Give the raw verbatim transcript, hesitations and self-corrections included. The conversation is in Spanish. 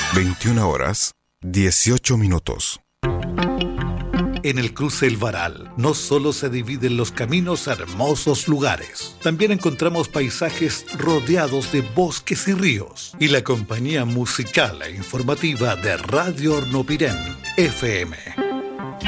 veintiuna horas, dieciocho minutos. En el cruce El Varal no solo se dividen los caminos a hermosos lugares, también encontramos paisajes rodeados de bosques y ríos, y la compañía musical e informativa de Radio Hornopirén, F M.